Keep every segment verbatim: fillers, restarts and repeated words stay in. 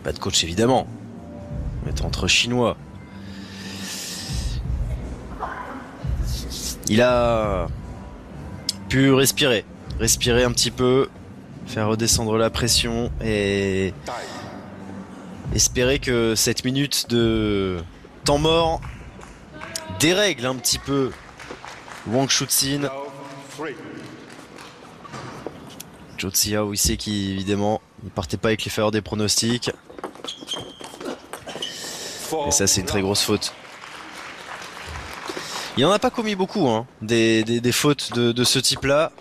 Pas de coach évidemment. Mettre entre chinois. Il a pu respirer. Respirer un petit peu. Faire redescendre la pression et espérer que cette minute de temps mort dérègle un petit peu Wang Chuzin. Zhou Ziao, il sait qu'évidemment il partait pas avec les faveurs des pronostics. Et ça, c'est une très grosse faute. Il en a pas commis beaucoup, hein, des, des, des fautes de, de ce type-là.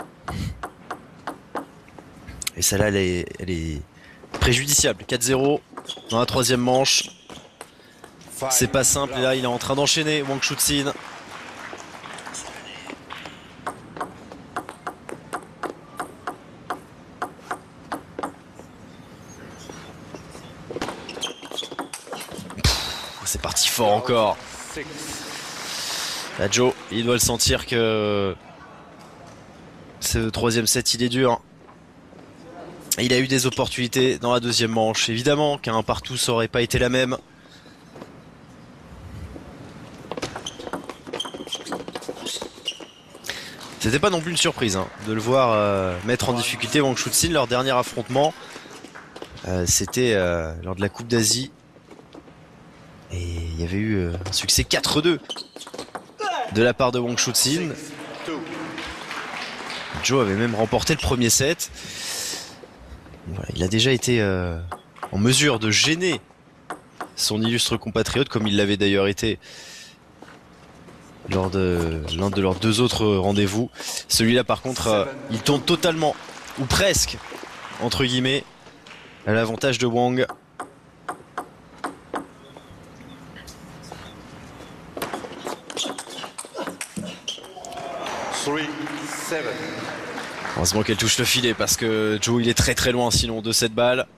Et celle-là, elle est, elle est préjudiciable. quatre zéro dans la troisième manche. C'est pas simple. Et là, il est en train d'enchaîner Wang Chuzin. C'est parti fort encore. Là, Joe, il doit le sentir que ce troisième set, il est dur. Il a eu des opportunités dans la deuxième manche. Évidemment qu'un partout, ça aurait pas été la même. C'était pas non plus une surprise hein, de le voir euh, mettre en difficulté Wang Chuzin. Leur dernier affrontement, euh, c'était euh, lors de la Coupe d'Asie. Et il y avait eu euh, un succès quatre deux de la part de Wang Chuzin. Joe avait même remporté le premier set. Voilà, il a déjà été euh, en mesure de gêner son illustre compatriote, comme il l'avait d'ailleurs été lors de l'un de leurs deux autres rendez-vous. Celui-là, par contre, euh, il tourne totalement, ou presque, entre guillemets, à l'avantage de Wang. Heureusement qu'elle touche le filet parce que Joe il est très très loin sinon de cette balle.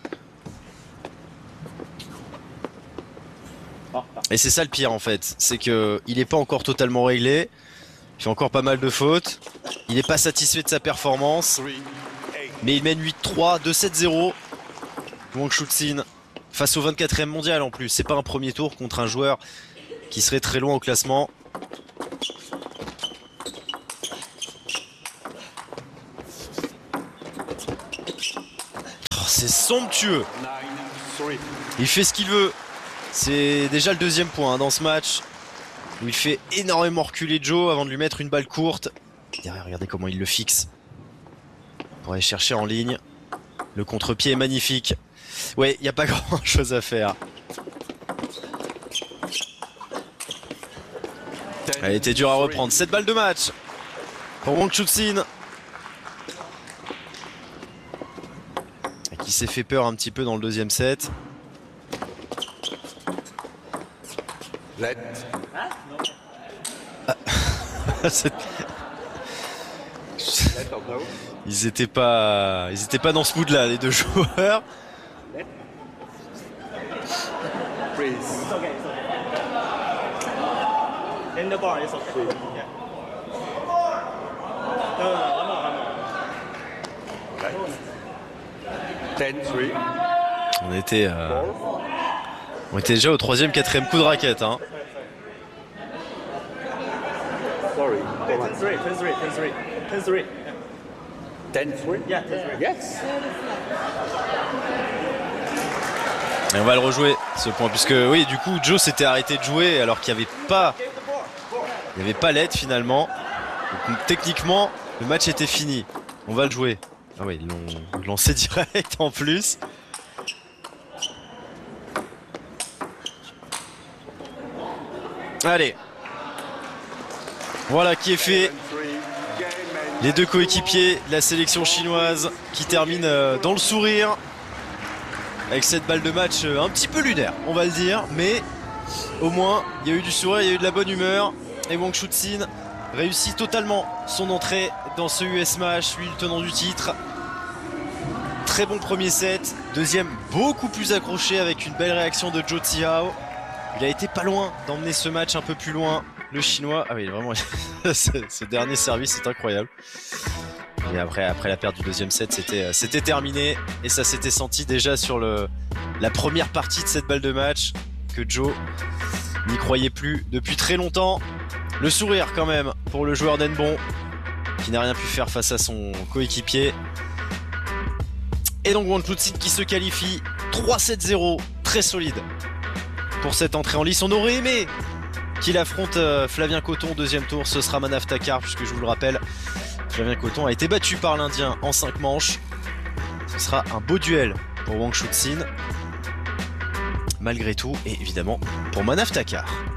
Et c'est ça le pire en fait, c'est que il n'est pas encore totalement réglé. Il fait encore pas mal de fautes. Il n'est pas satisfait de sa performance. Mais il mène huit trois, deux sept zéro. Wang Chuzin face au vingt-quatrième mondial en plus. C'est pas un premier tour contre un joueur qui serait très loin au classement. C'est somptueux. Il fait ce qu'il veut. C'est déjà le deuxième point hein, dans ce match où il fait énormément reculer Joe avant de lui mettre une balle courte. Derrière, regardez comment il le fixe pour aller chercher en ligne. Le contre-pied est magnifique. Ouais, il n'y a pas grand chose à faire. Elle était dure à reprendre. sept balles de match pour Wang Chuzin, qui s'est fait peur un petit peu dans le deuxième set. Ah. Ils étaient pas, ils étaient pas dans ce mood-là, les deux joueurs. On était, euh, on était déjà au troisième, quatrième coup de raquette. Hein. Et on va le rejouer ce point puisque oui du coup Joe s'était arrêté de jouer alors qu'il n'y avait pas, il n'y avait pas l'aide finalement. Donc, techniquement le match était fini. On va le jouer. Ah ouais, ils l'ont lancé direct en plus. Allez. Voilà qui est fait. Les deux coéquipiers de la sélection chinoise qui terminent dans le sourire. Avec cette balle de match un petit peu lunaire, on va le dire. Mais au moins, il y a eu du sourire, il y a eu de la bonne humeur. Et Wang Chuzin réussit totalement son entrée dans ce U S Match, lui le tenant du titre. Très bon premier set, deuxième beaucoup plus accroché avec une belle réaction de Zhou Ziao. Il a été pas loin d'emmener ce match un peu plus loin, le chinois. Ah oui, vraiment, ce, ce dernier service est incroyable. Et après, après la perte du deuxième set, c'était c'était terminé. Et ça s'était senti déjà sur le, la première partie de cette balle de match que Joe n'y croyait plus depuis très longtemps. Le sourire quand même pour le joueur d'Henbon qui n'a rien pu faire face à son coéquipier. Et donc Wang Chut-Sin qui se qualifie trois sept zéro, très solide pour cette entrée en lice. On aurait aimé qu'il affronte euh, Flavien Coton au deuxième tour. Ce sera Manav Takar, puisque je vous le rappelle, Flavien Coton a été battu par l'Indien en cinq manches. Ce sera un beau duel pour Wang Chut-Sin malgré tout, et évidemment pour Manav Takar.